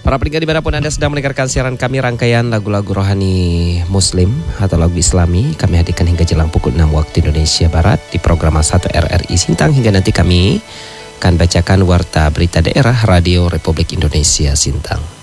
Para pendengar dimanapun Anda sedang mendengarkan siaran kami, rangkaian lagu-lagu rohani Muslim atau lagu Islami kami hadirkan hingga jelang pukul 6 waktu Indonesia Barat di program 1 RRI Sintang, hingga nanti kami akan bacakan warta berita daerah Radio Republik Indonesia Sintang.